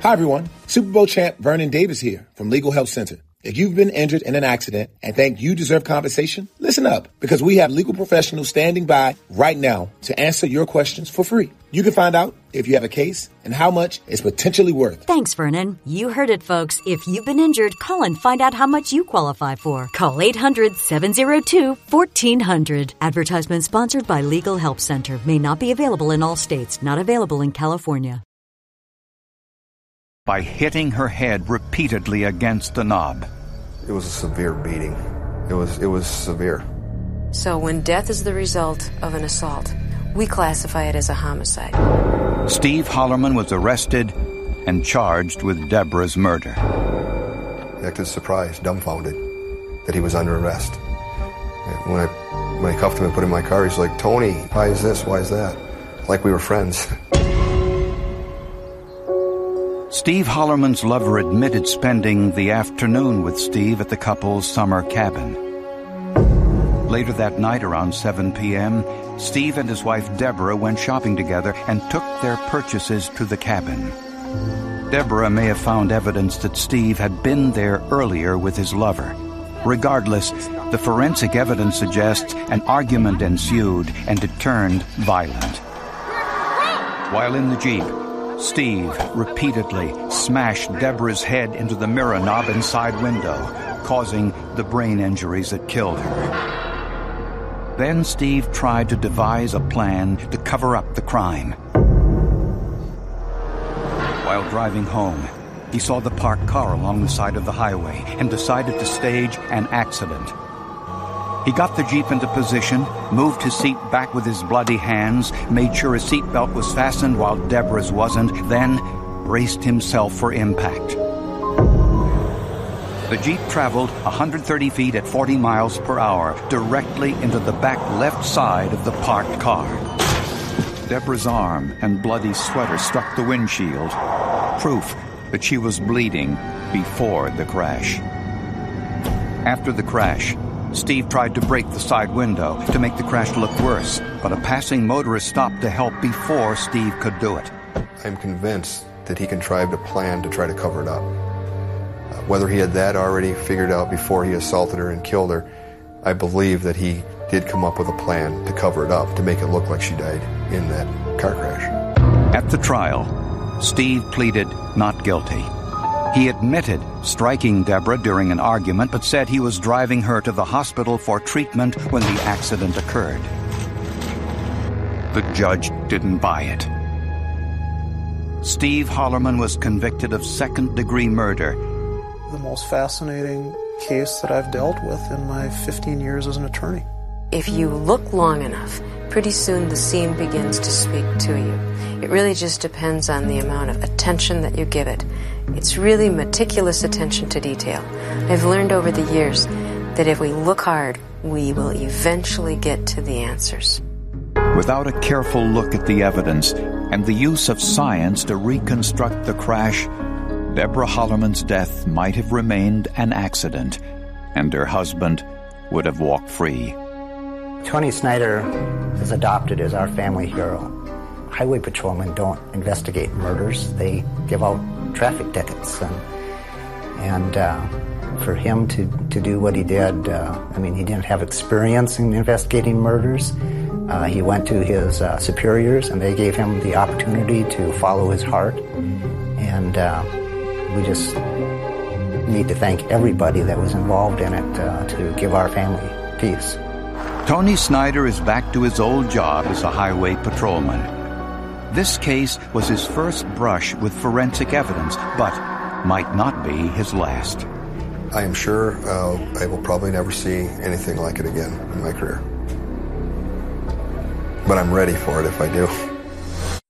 Hi, everyone. Super Bowl champ Vernon Davis here from Legal Help Center. If you've been injured in an accident and think you deserve compensation, listen up, because we have legal professionals standing by right now to answer your questions for free. You can find out if you have a case and how much it's potentially worth. Thanks, Vernon. You heard it, folks. If you've been injured, call and find out how much you qualify for. Call 800-702-1400. Advertisement sponsored by Legal Help Center. May not be available in all states. Not available in California. By hitting her head repeatedly against the knob. It was a severe beating. It was severe. So when death is the result of an assault, we classify it as a homicide. Steve Hollerman was arrested and charged with Deborah's murder. I acted surprised, dumbfounded, that he was under arrest. When I cuffed him and put him in my car, he's like, "Tony, why is this? Why is that?" Like we were friends. Steve Hollerman's lover admitted spending the afternoon with Steve at the couple's summer cabin. Later that night, around 7 p.m., Steve and his wife Deborah went shopping together and took their purchases to the cabin. Deborah may have found evidence that Steve had been there earlier with his lover. Regardless, the forensic evidence suggests an argument ensued and it turned violent. While in the Jeep, Steve repeatedly smashed Deborah's head into the mirror knob and side window, causing the brain injuries that killed her. Then Steve tried to devise a plan to cover up the crime. While driving home, he saw the parked car along the side of the highway and decided to stage an accident. He got the Jeep into position, moved his seat back with his bloody hands, made sure his seatbelt was fastened while Deborah's wasn't, then braced himself for impact. The Jeep traveled 130 feet at 40 miles per hour directly into the back left side of the parked car. Deborah's arm and bloody sweater struck the windshield, proof that she was bleeding before the crash. After the crash, Steve tried to break the side window to make the crash look worse, but a passing motorist stopped to help before Steve could do it. I'm convinced that he contrived a plan to try to cover it up. Whether he had that already figured out before he assaulted her and killed her, I believe that he did come up with a plan to cover it up, to make it look like she died in that car crash. At the trial, Steve pleaded not guilty. He admitted striking Deborah during an argument, but said he was driving her to the hospital for treatment when the accident occurred. The judge didn't buy it. Steve Hollerman was convicted of second-degree murder. The most fascinating case that I've dealt with in my 15 years as an attorney. If you look long enough, pretty soon the scene begins to speak to you. It really just depends on the amount of attention that you give it. It's really meticulous attention to detail. I've learned over the years that if we look hard, we will eventually get to the answers. Without a careful look at the evidence and the use of science to reconstruct the crash, Deborah Hollerman's death might have remained an accident, and her husband would have walked free. Tony Snyder is adopted as our family hero. Highway patrolmen don't investigate murders. They give out traffic tickets. And for him to do what he did, he didn't have experience in investigating murders. He went to his superiors, and they gave him the opportunity to follow his heart. And we just need to thank everybody that was involved in it to give our family peace. Tony Snyder is back to his old job as a highway patrolman. This case was his first brush with forensic evidence, but might not be his last. I am sure I will probably never see anything like it again in my career. But I'm ready for it if I do.